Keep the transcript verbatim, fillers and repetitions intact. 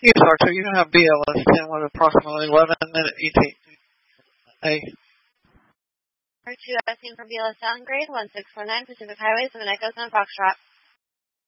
Yes, Archer, you can have B L S ten with approximately eleven minute E T A. R two asking for B L S sound grade one six four nine Pacific Highway seven Echo Sun Foxtrot.